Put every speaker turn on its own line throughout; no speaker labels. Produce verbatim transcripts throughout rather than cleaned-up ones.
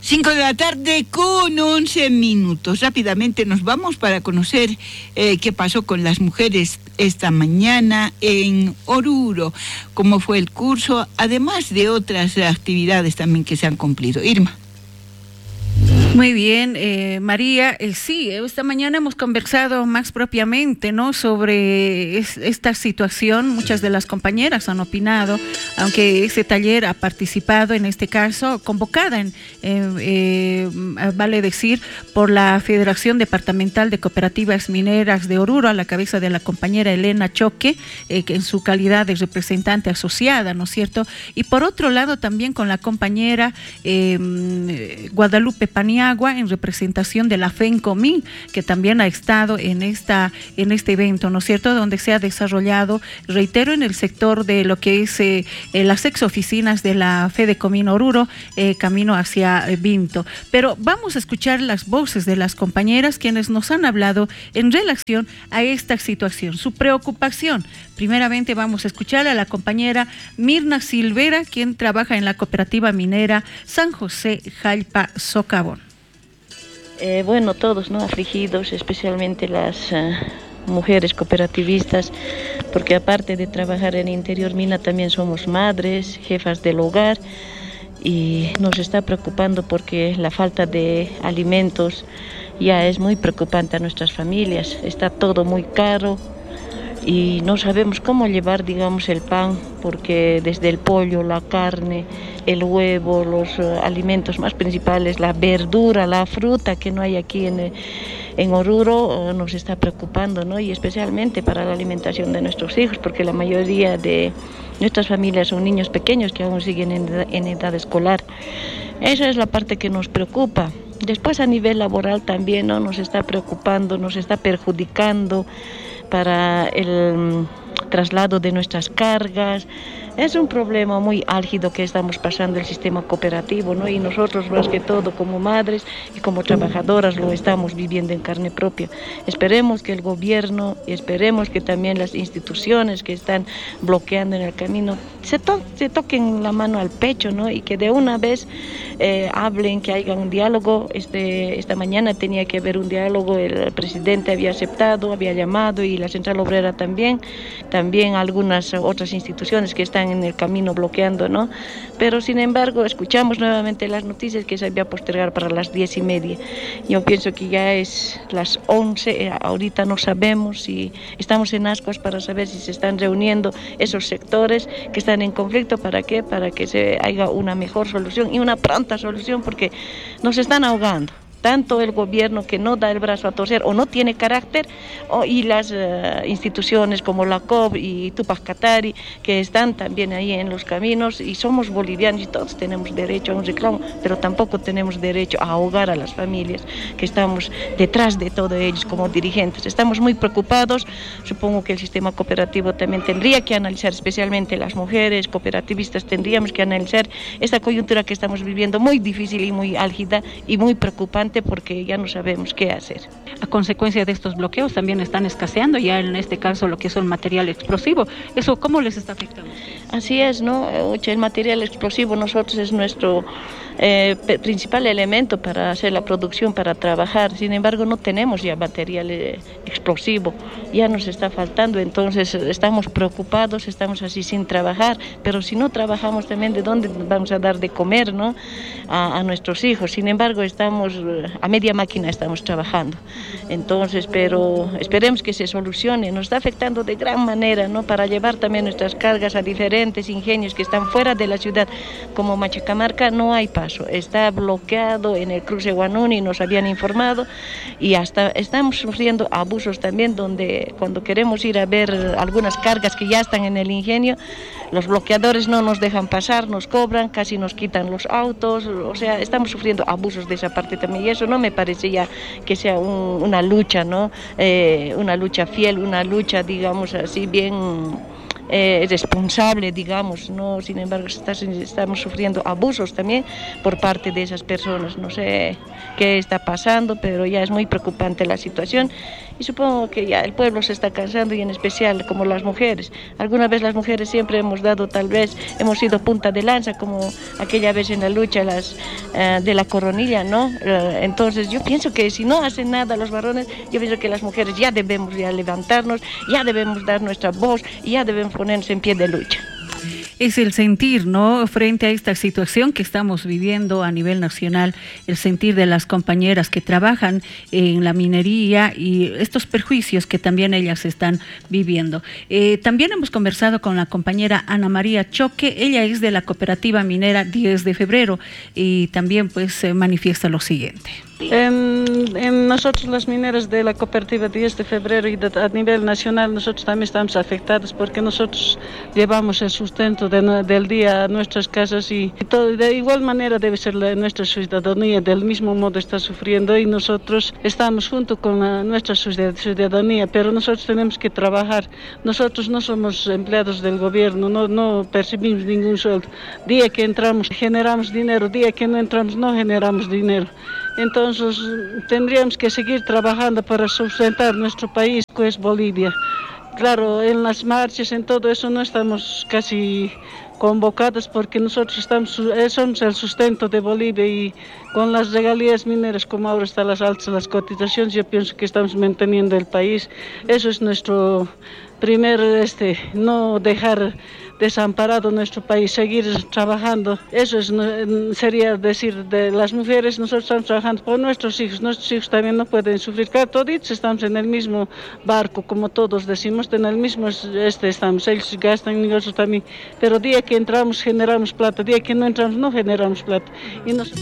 Cinco de la tarde con once minutos. Rápidamente nos vamos para conocer eh, qué pasó con las mujeres esta mañana en Oruro, cómo fue el curso, además de otras actividades también que se han cumplido. Irma.
Muy bien, eh, María, eh, sí, esta mañana hemos conversado más propiamente, ¿no?, sobre es, esta situación. Muchas de las compañeras han opinado, aunque ese taller ha participado, en este caso, convocada, en, eh, eh, vale decir, por la Federación Departamental de Cooperativas Mineras de Oruro, a la cabeza de la compañera Elena Choque, eh, que en su calidad de representante asociada, ¿no es cierto? Y por otro lado, también con la compañera eh, Guadalupe Paniagua, en representación de la FENCOMIN, que también ha estado en esta en este evento, ¿no es cierto?, donde se ha desarrollado, reitero, en el sector de lo que es eh, las ex oficinas de la FEDECOMIN Oruro, eh, camino hacia eh, Vinto. Pero vamos a escuchar las voces de las compañeras quienes nos han hablado en relación a esta situación, su preocupación. Primeramente vamos a escuchar a la compañera Mirna Silvera, quien trabaja en la cooperativa minera San José Jalpa Socavón.
Eh, bueno, todos, ¿no?, afligidos, especialmente las uh, mujeres cooperativistas, porque aparte de trabajar en Interior Mina, también somos madres, jefas del hogar, y nos está preocupando porque la falta de alimentos ya es muy preocupante a nuestras familias. Está todo muy caro y no sabemos cómo llevar, digamos, el pan, porque desde el pollo, la carne, el huevo, los uh, alimentos más principales, la verdura, la fruta que no hay aquí en, en Oruro, uh, nos está preocupando, ¿no? Y especialmente para la alimentación de nuestros hijos, porque la mayoría de nuestras familias son niños pequeños que aún siguen en edad, en edad escolar. Esa es la parte que nos preocupa. Después, a nivel laboral también, ¿no?, nos está preocupando, nos está perjudicando para el traslado de nuestras cargas. Es un problema muy álgido que estamos pasando el sistema cooperativo, ¿no? Y nosotros, más que todo, como madres y como trabajadoras, lo estamos viviendo en carne propia. Esperemos que el gobierno y esperemos que también las instituciones que están bloqueando en el camino se, to se toquen la mano al pecho, ¿no?, y que de una vez eh, hablen, que haya un diálogo. Este, esta mañana tenía que haber un diálogo, el presidente había aceptado, había llamado, y la Central Obrera también, también algunas otras instituciones que están en el camino bloqueando, ¿no? Pero sin embargo escuchamos nuevamente las noticias que se había postergar para las diez y media. Yo pienso que ya es las once, ahorita no sabemos si estamos en ascuas para saber si se están reuniendo esos sectores que están en conflicto. ¿Para qué? Para que se haga una mejor solución y una pronta solución, porque nos están ahogando. Tanto el gobierno, que no da el brazo a torcer o no tiene carácter, o, y las uh, instituciones como la C O B y Tupac Katari, que están también ahí en los caminos, y somos bolivianos y todos tenemos derecho a un reclamo, pero tampoco tenemos derecho a ahogar a las familias que estamos detrás de todos ellos como dirigentes. Estamos muy preocupados. Supongo que el sistema cooperativo también tendría que analizar, especialmente las mujeres cooperativistas, tendríamos que analizar esta coyuntura que estamos viviendo, muy difícil y muy álgida y muy preocupante, porque ya no sabemos qué hacer.
A consecuencia de estos bloqueos también están escaseando ya, en este caso, lo que es el material explosivo. ¿Eso cómo les está afectando?
Así es, ¿no? El material explosivo nosotros es nuestro eh, principal elemento para hacer la producción, para trabajar. Sin embargo, no tenemos ya material eh, explosivo, ya nos está faltando. Entonces estamos preocupados, estamos así sin trabajar, pero si no trabajamos también, ¿de dónde vamos a dar de comer, ¿no?, a, a nuestros hijos? Sin embargo, estamos a media máquina, estamos trabajando. Entonces, pero esperemos que se solucione. Nos está afectando de gran manera, ¿no?, para llevar también nuestras cargas a diferentes ingenios que están fuera de la ciudad, como Machacamarca. No hay paso, está bloqueado en el cruce Guanuni, nos habían informado, y hasta estamos sufriendo abusos también, donde cuando queremos ir a ver algunas cargas que ya están en el ingenio, los bloqueadores no nos dejan pasar, nos cobran, casi nos quitan los autos. O sea, estamos sufriendo abusos de esa parte también, y eso no me parece ya que sea un, una lucha, ¿no? Eh, una lucha fiel, una lucha, digamos así, bien eh, responsable, digamos, ¿no? Sin embargo, está, estamos sufriendo abusos también por parte de esas personas. No sé qué está pasando, pero ya es muy preocupante la situación, y supongo que ya el pueblo se está cansando, y en especial como las mujeres. Alguna vez las mujeres siempre hemos dado, tal vez, hemos sido punta de lanza, como aquella vez en la lucha las, uh, de la coronilla, ¿no? Uh, entonces yo pienso que si no hacen nada los varones, yo pienso que las mujeres ya debemos ya levantarnos, ya debemos dar nuestra voz y ya debemos ponernos en pie de lucha.
Es el sentir, ¿no? Frente a esta situación que estamos viviendo a nivel nacional, el sentir de las compañeras que trabajan en la minería y estos perjuicios que también ellas están viviendo. Eh, también hemos conversado con la compañera Ana María Choque, ella es de la cooperativa minera diez de febrero y también pues eh, manifiesta lo siguiente.
En, en nosotros las mineras de la cooperativa diez de febrero y de, a nivel nacional nosotros también estamos afectados porque nosotros llevamos el sustento de, del día a nuestras casas y, y todo, de igual manera debe ser la, nuestra ciudadanía, del mismo modo está sufriendo y nosotros estamos junto con la, nuestra ciudadanía, pero nosotros tenemos que trabajar. Nosotros no somos empleados del gobierno, no, no percibimos ningún sueldo. Día que entramos generamos dinero, día que no entramos no generamos dinero. Entonces tendríamos que seguir trabajando para sustentar nuestro país, que es Bolivia. Claro, en las marchas, en todo eso no estamos casi convocados porque nosotros estamos, somos el sustento de Bolivia y con las regalías mineras como ahora están las altas las cotizaciones, yo pienso que estamos manteniendo el país. Eso es nuestro primer, este, no dejar desamparado nuestro país, seguir trabajando. Eso es, sería decir de las mujeres, nosotros estamos trabajando por nuestros hijos, nuestros hijos también no pueden sufrir, claro, todos estamos en el mismo barco, como todos decimos, en el mismo este estamos, ellos gastan y nosotros también, pero día que entramos generamos plata, día que no entramos no generamos plata. Y nosotros...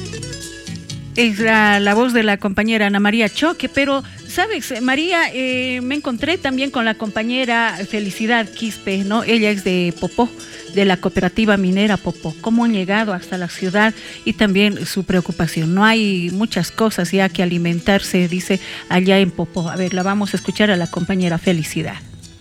Es la, la voz de la compañera Ana María Choque, pero, ¿sabes, María? Eh, me encontré también con la compañera Felicidad Quispe, ¿no? Ella es de Popó, de la cooperativa minera Popó. ¿Cómo han llegado hasta la ciudad? Y también su preocupación. No hay muchas cosas ya que alimentarse, dice, allá en Popó. A ver, la vamos a escuchar a la compañera Felicidad.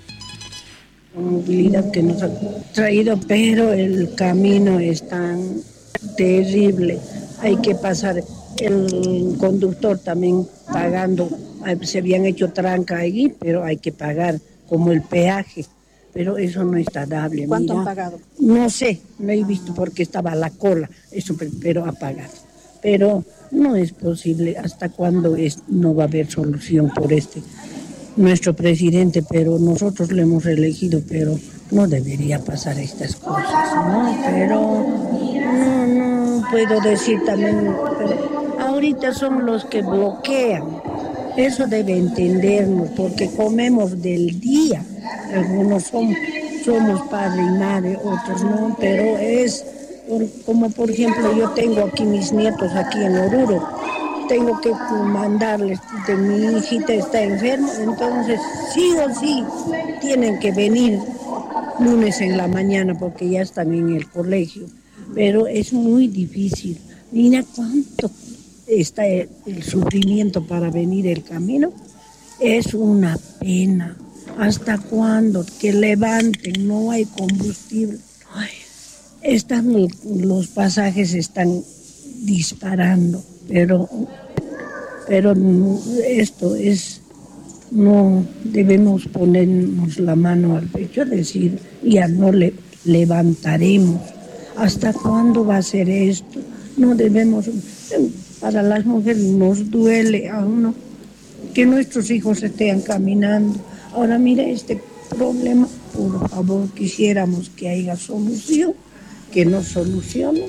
Movilidad que nos ha traído, pero el camino es tan terrible. Hay que pasar... El conductor también pagando, se habían hecho tranca allí, pero hay que pagar como el peaje, pero eso no está dable.
¿Cuánto
Mira,
han pagado?
No sé, no he visto porque estaba a la cola, eso, pero a pagar. Pero no es posible, ¿hasta cuándo es, no va a haber solución por este nuestro presidente? Pero nosotros lo hemos elegido, pero no debería pasar estas cosas, ¿no? Pero no, no puedo decir también... Pero, ahorita son los que bloquean, eso debe entendernos, porque comemos del día, algunos son, somos padre y madre, otros no, pero es por, como por ejemplo yo tengo aquí mis nietos aquí en Oruro, tengo que mandarles, de mi hijita está enferma, entonces sí o sí tienen que venir lunes en la mañana porque ya están en el colegio, pero es muy difícil, mira cuánto está el, el sufrimiento para venir el camino, es una pena. ¿Hasta cuándo? Que levanten, no hay combustible. Ay, están, los pasajes están disparando, pero, pero esto es, no debemos ponernos la mano al pecho, decir, ya no le levantaremos. ¿Hasta cuándo va a ser esto? No debemos... Para las mujeres nos duele a uno que nuestros hijos estén caminando. Ahora mire este problema, por favor quisiéramos que haya solución, que nos solucione.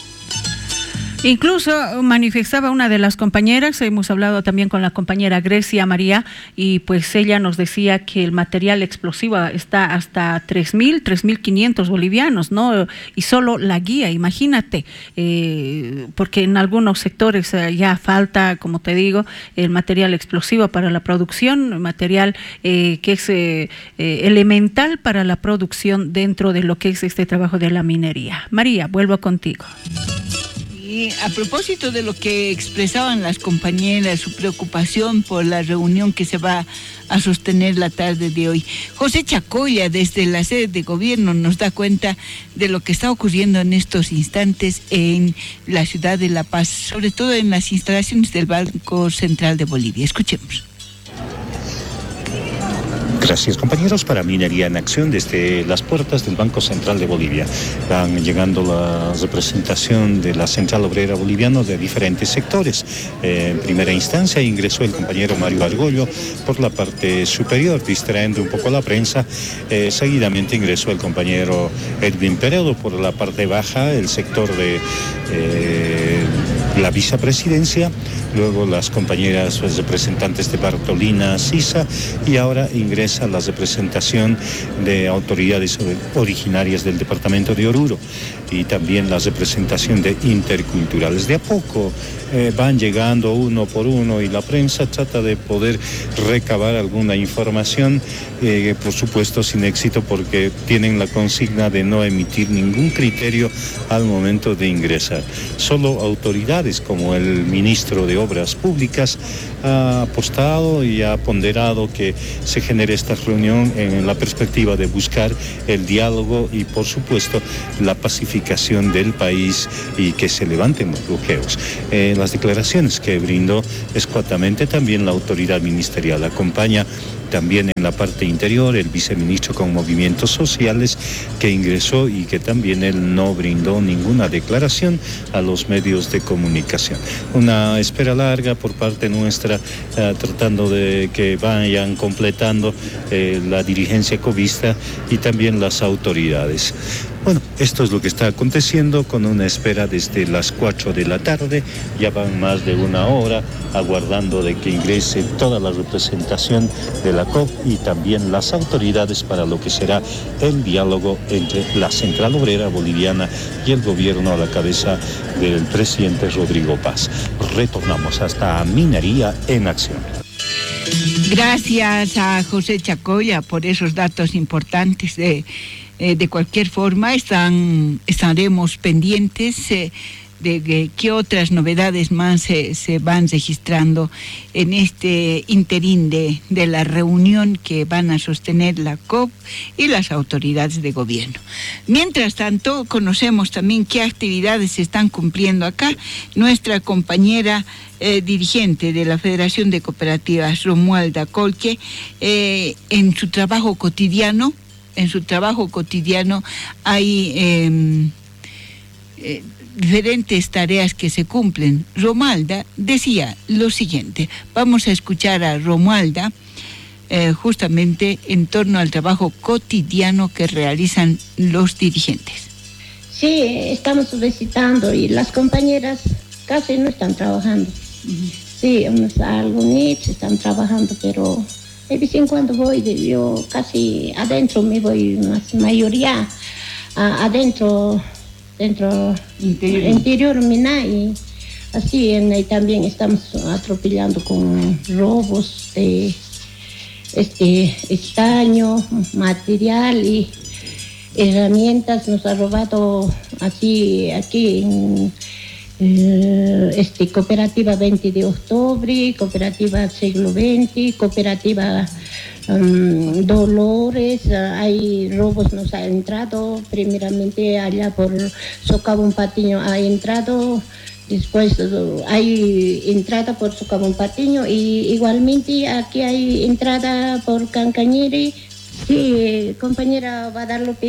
Incluso manifestaba una de las compañeras, hemos hablado también con la compañera Grecia María, y pues ella nos decía que el material explosivo está hasta tres mil, tres mil quinientos bolivianos, ¿no? Y solo la guía, imagínate, eh, porque en algunos sectores eh, ya falta, como te digo, el material explosivo para la producción, material eh, que es eh, eh, elemental para la producción dentro de lo que es este trabajo de la minería. María, vuelvo contigo.
Y a propósito de lo que expresaban las compañeras, su preocupación por la reunión que se va a sostener la tarde de hoy, José Chacoya, desde la sede de gobierno, nos da cuenta de lo que está ocurriendo en estos instantes en la ciudad de La Paz, sobre todo en las instalaciones del Banco Central de Bolivia. Escuchemos.
Gracias, compañeros. Para Minería en Acción, desde las puertas del Banco Central de Bolivia van llegando la representación de la Central Obrera Boliviana de diferentes sectores. Eh, en primera instancia ingresó el compañero Mario Argollo por la parte superior, distrayendo un poco la prensa. Eh, seguidamente ingresó el compañero Edwin Peredo por la parte baja, el sector de eh, la vicepresidencia. Luego las compañeras pues, representantes de Bartolina Sisa, y ahora ingresa la representación de autoridades originarias del departamento de Oruro y también la representación de interculturales. De a poco eh, van llegando uno por uno y la prensa trata de poder recabar alguna información, eh, por supuesto sin éxito, porque tienen la consigna de no emitir ningún criterio al momento de ingresar. Solo autoridades como el ministro de Obras Públicas ha apostado y ha ponderado que se genere esta reunión en la perspectiva de buscar el diálogo y, por supuesto, la pacificación del país y que se levanten los bloqueos. Eh, las declaraciones que brindó escuetamente también la autoridad ministerial. Acompaña también en la parte interior el viceministro con movimientos sociales, que ingresó y que también él no brindó ninguna declaración a los medios de comunicación. Una espera larga por parte nuestra, eh, tratando de que vayan completando eh, la dirigencia covista y también las autoridades. Bueno, esto es lo que está aconteciendo, con una espera desde las cuatro de la tarde. Ya van más de una hora aguardando de que ingrese toda la representación de la C O P y también las autoridades para lo que será el diálogo entre la Central Obrera Boliviana y el gobierno a la cabeza del presidente Rodrigo Paz. Retornamos hasta Minería en Acción.
Gracias a José Chacoya por esos datos importantes. De, eh, de cualquier forma, están, estaremos pendientes eh, de, de qué otras novedades más se, se van registrando en este interín de, de la reunión que van a sostener la C O P y las autoridades de gobierno. Mientras tanto, conocemos también qué actividades se están cumpliendo acá. Nuestra compañera Eh, dirigente de la Federación de Cooperativas, Romualda Colque, eh, en su trabajo cotidiano, en su trabajo cotidiano hay eh, eh, diferentes tareas que se cumplen. Romualda decía lo siguiente, vamos a escuchar a Romualda eh, justamente en torno al trabajo cotidiano que realizan los dirigentes.
Sí, estamos visitando y las compañeras casi no están trabajando. Sí, unos algunos están trabajando, pero de vez en cuando voy, yo casi adentro me voy, la mayoría a, adentro, dentro interior, interior mina, y así en, y también estamos atropellando con robos de este estaño, material y herramientas. Nos ha robado así aquí en Este, cooperativa veinte de octubre, cooperativa siglo veinte, cooperativa um, Dolores. Uh, hay robos, nos ha entrado primeramente allá por Socavón Patiño, ha entrado, después uh, hay entrada por Socavón Patiño y igualmente aquí hay entrada por Cancañiri. Sí, compañera Guadalupe.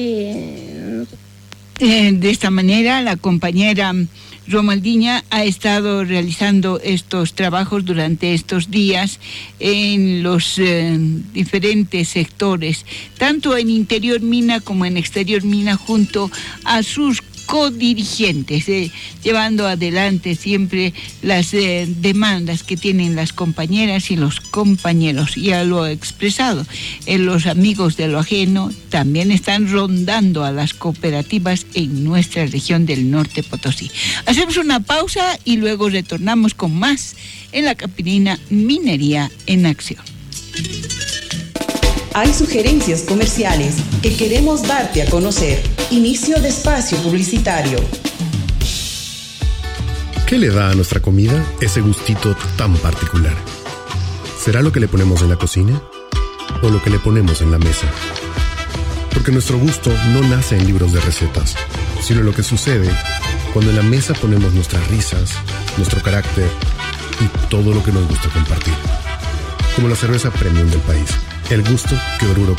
Eh, de esta manera, la compañera Romaldiña ha estado realizando estos trabajos durante estos días en los eh, diferentes sectores, tanto en interior mina como en exterior mina, junto a sus codirigentes, eh, llevando adelante siempre las eh, demandas que tienen las compañeras y los compañeros. Ya lo he expresado, eh, los amigos de lo ajeno también están rondando a las cooperativas en nuestra región del norte Potosí. Hacemos una pausa y luego retornamos con más en la Capilina Minería en Acción.
Hay sugerencias comerciales que queremos darte a conocer. Inicio de espacio publicitario.
¿Qué le da a nuestra comida ese gustito tan particular? ¿Será lo que le ponemos en la cocina o lo que le ponemos en la mesa? Porque nuestro gusto no nace en libros de recetas, sino lo que sucede cuando en la mesa ponemos nuestras risas, nuestro carácter y todo lo que nos gusta compartir. Como la cerveza premium del país, el gusto que Oruro